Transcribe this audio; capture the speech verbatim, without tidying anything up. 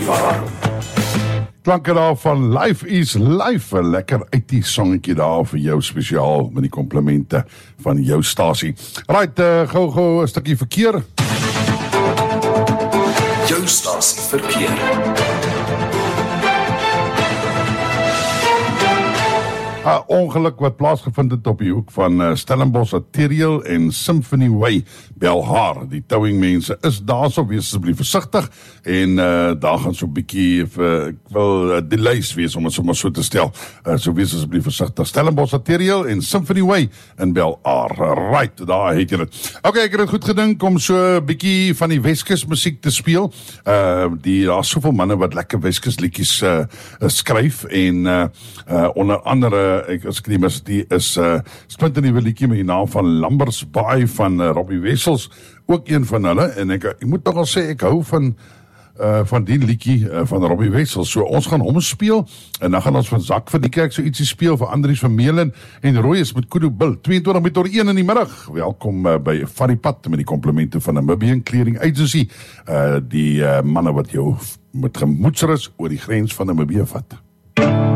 Boulevard. Klanke daar van Life is Life, 'n lekker uit die songetjie daar vir jou spesiaal met die komplimente van jou stasie. Right, uh, gou gou 'n stukkie verkeer. Jou stasie verkeer. 'n Ongeluk wat plaasgevind het op die hoek van uh, Stellenbosch Arterial en Symphony Way, Belhar. Die towing mense is daar, so wees asseblief versigtig en uh, daar gaan so 'n bietjie uh, ek wil uh, delays wees om dit sommer so te stel. Uh, so wees asseblief versigtig. Stellenbosch Arterial en Symphony Way in Belhar. Right, daar het jy dit. Okay, ek het dit goed gedink om so 'n bietjie van die Weskus musiek te speel. Uh, die daar soveel manne wat lekker Weskus liedjies uh, uh, skryf en uh, uh, onder andere ek as ek nie mis, die is uh, splinte nuwe liedjie met die naam van Lambers Baai van uh, Robbie Wessels, ook een van hulle, en ek, ek moet nogal sê, ek hou van uh, van die liedjie uh, van Robbie Wessels, so ons gaan hom speel, en dan gaan ons van Zak van die Kerk so ietsie speel, vir Andries van Meelen, en Rooies met Kudu Bill, twee en twintig met oor een in die middag, welkom uh, by Van die Pad, met die komplimente van Namibian Clearing Agency, uh, die uh, manne wat jou met gemoedsrus oor die grens van Namibia vat.